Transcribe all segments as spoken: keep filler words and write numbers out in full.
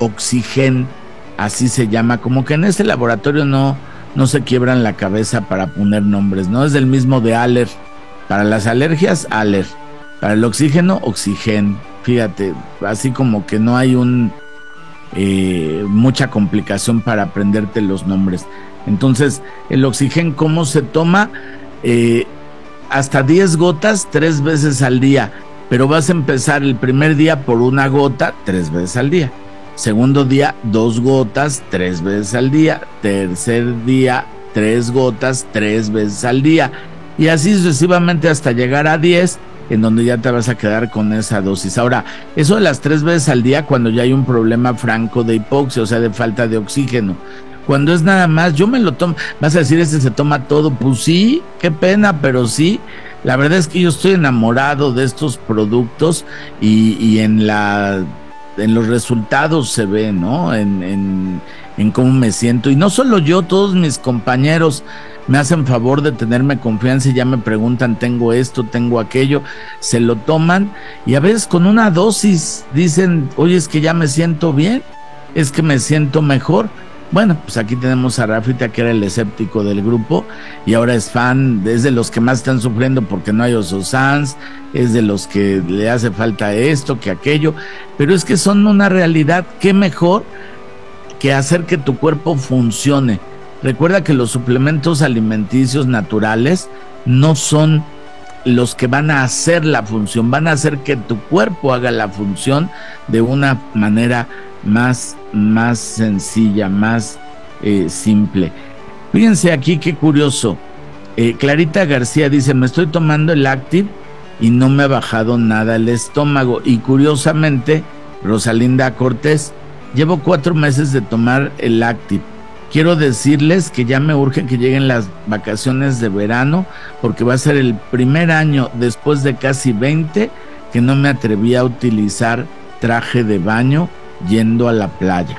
Oxygen, así se llama. Como que en este laboratorio no, no se quiebran la cabeza para poner nombres, ¿no? Es del mismo de Aller. Para las alergias, Aller. Para el oxígeno, Oxygen. Fíjate, así como que no hay un eh, mucha complicación para aprenderte los nombres. Entonces, el Oxygen, ¿cómo se toma? Eh, hasta diez gotas, tres veces al día. Pero vas a empezar el primer día por una gota, tres veces al día. Segundo día, dos gotas, tres veces al día. Tercer día, tres gotas, tres veces al día. Y así sucesivamente hasta llegar a diez, en donde ya te vas a quedar con esa dosis. Ahora, eso de las tres veces al día cuando ya hay un problema franco de hipoxia, o sea, de falta de oxígeno. Cuando es nada más, yo me lo tomo, vas a decir, este se toma todo. Pues sí, qué pena, pero sí. La verdad es que yo estoy enamorado de estos productos y, y en la... en los resultados se ve, ¿no? En, en, en cómo me siento. Y no solo yo, todos mis compañeros me hacen favor de tenerme confianza y ya me preguntan, tengo esto, tengo aquello, se lo toman y a veces con una dosis dicen, oye, es que ya me siento bien, es que me siento mejor. Bueno, pues aquí tenemos a Rafita, que era el escéptico del grupo y ahora es fan, es de los que más están sufriendo porque no hay Ososans, es de los que le hace falta esto, que aquello, pero es que son una realidad. Qué mejor que hacer que tu cuerpo funcione. Recuerda que los suplementos alimenticios naturales no son los que van a hacer la función, van a hacer que tu cuerpo haga la función de una manera más, más sencilla, más eh, simple. Fíjense aquí qué curioso. Eh, Clarita García dice, me estoy tomando el Active y no me ha bajado nada el estómago. Y curiosamente, Rosalinda Cortés, llevo cuatro meses de tomar el Active. Quiero decirles que ya me urge que lleguen las vacaciones de verano, porque va a ser el primer año después de casi veinte que no me atreví a utilizar traje de baño yendo a la playa.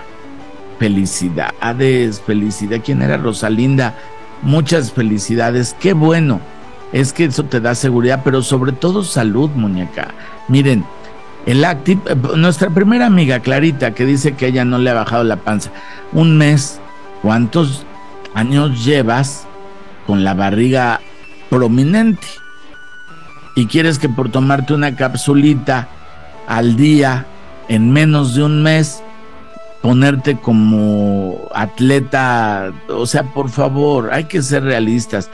Felicidades, felicidad. ¿Quién era Rosalinda? Muchas felicidades. Qué bueno. Es que eso te da seguridad, pero sobre todo salud, muñeca. Miren, el Active, nuestra primera amiga Clarita, que dice que a ella no le ha bajado la panza. Un mes. ¿Cuántos años llevas con la barriga prominente? Y quieres que por tomarte una capsulita al día, en menos de un mes, ponerte como atleta. O sea, por favor, hay que ser realistas.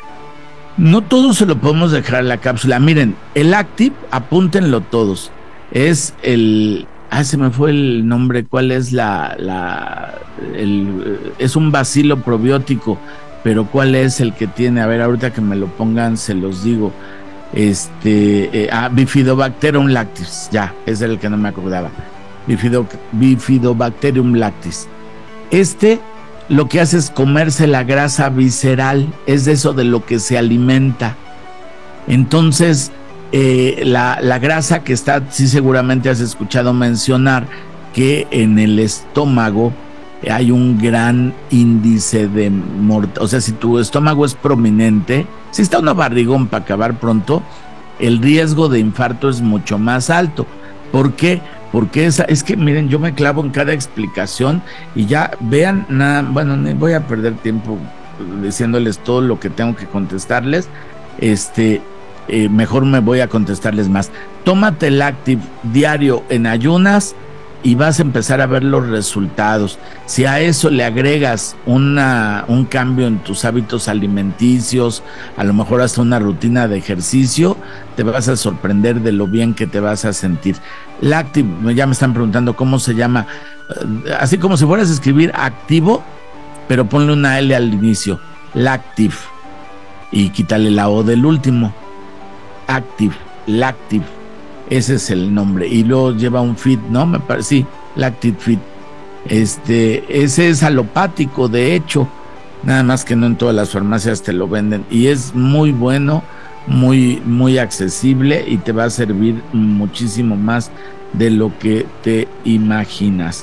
No todo se lo podemos dejar en la cápsula. Miren, el Active, apúntenlo todos, es el... Ah, se me fue el nombre. ¿Cuál es la... la el, es un bacilo probiótico, pero ¿cuál es el que tiene? A ver, ahorita que me lo pongan se los digo. Este... Eh, ah, Bifidobacterium lactis. Ya, ese era el que no me acordaba. Bifido, Bifidobacterium lactis. Este lo que hace es comerse la grasa visceral. Es de eso de lo que se alimenta. Entonces... Eh, la, la grasa que está, sí, seguramente has escuchado mencionar que en el estómago hay un gran índice de mortalidad. O sea, si tu estómago es prominente, si está una barrigón para acabar pronto, el riesgo de infarto es mucho más alto. ¿Por qué? Porque esa, es que miren, yo me clavo en cada explicación y ya vean, nada, bueno, ni voy a perder tiempo diciéndoles todo lo que tengo que contestarles. Este... Eh, mejor me voy a contestarles más. Tómate el Active diario en ayunas y vas a empezar a ver los resultados. Si a eso le agregas una, un cambio en tus hábitos alimenticios, a lo mejor hasta una rutina de ejercicio, te vas a sorprender de lo bien que te vas a sentir. El Active, ya me están preguntando cómo se llama, así como si fueras a escribir activo, pero ponle una L al inicio, Lactive, y quítale la O del último. Active, Lactive, ese es el nombre, y luego lleva un fit, ¿no? Me parece, sí, Lactive Fit. Este, ese es alopático, de hecho, nada más que no en todas las farmacias te lo venden, y es muy bueno, muy, muy accesible, y te va a servir muchísimo más de lo que te imaginas.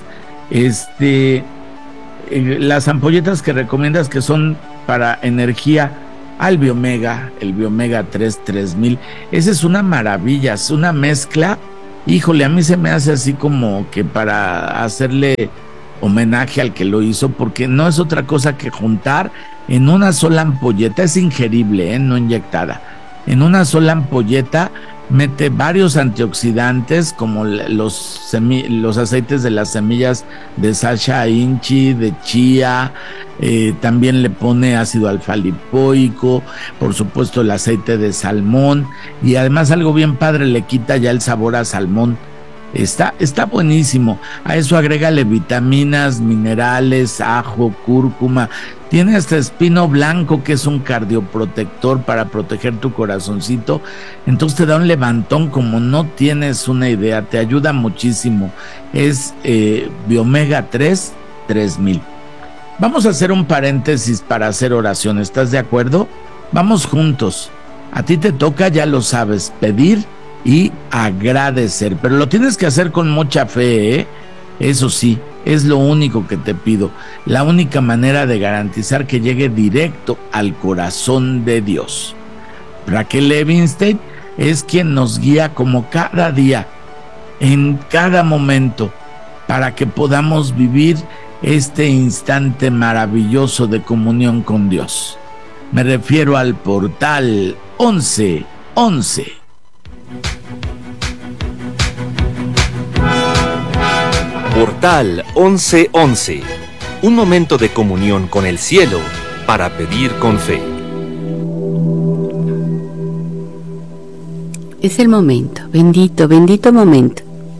Este, eh, las ampolletas que recomiendas, que son para energía, al Biomega, el Biomega tres, tres mil, esa es una maravilla, es una mezcla híjole, a mí se me hace así como que para hacerle homenaje al que lo hizo, porque no es otra cosa que juntar en una sola ampolleta, es ingerible, ¿eh? No inyectada, en una sola ampolleta mete varios antioxidantes como los, semi, los aceites de las semillas de Sacha Inchi, de chía, eh, también le pone ácido alfa-lipoico, por supuesto el aceite de salmón, y además algo bien padre, le quita ya el sabor a salmón. Está, está buenísimo. A eso agrégale vitaminas, minerales, ajo, cúrcuma. Tiene hasta espino blanco, que es un cardioprotector para proteger tu corazoncito. Entonces te da un levantón como no tienes una idea. Te ayuda muchísimo. Es eh, Biomega tres, tres mil. Vamos a hacer un paréntesis para hacer oración. ¿Estás de acuerdo? Vamos juntos. A ti te toca, ya lo sabes, pedir y agradecer, pero lo tienes que hacer con mucha fe, ¿eh? Eso sí, es lo único que te pido, la única manera de garantizar que llegue directo al corazón de Dios. Raquel Levinstein es quien nos guía como cada día, en cada momento, para que podamos vivir este instante maravilloso de comunión con Dios. Me refiero al portal once once. Portal once once, un momento de comunión con el cielo para pedir con fe. Es el momento, bendito, bendito momento,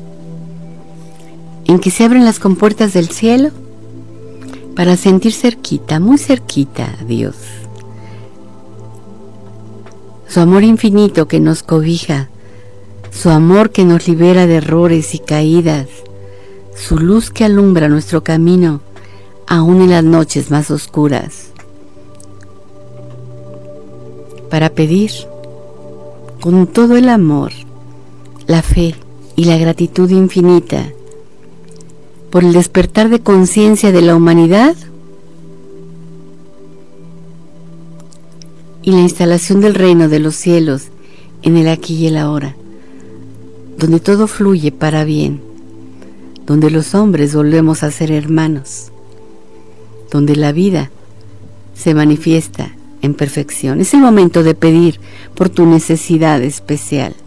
en que se abren las compuertas del cielo para sentir cerquita, muy cerquita a Dios. Su amor infinito que nos cobija, su amor que nos libera de errores y caídas, su luz que alumbra nuestro camino, aún en las noches más oscuras. Para pedir, con todo el amor, la fe y la gratitud infinita, por el despertar de conciencia de la humanidad y la instalación del reino de los cielos en el aquí y el ahora, donde todo fluye para bien, donde los hombres volvemos a ser hermanos, donde la vida se manifiesta en perfección. Es el momento de pedir por tu necesidad especial.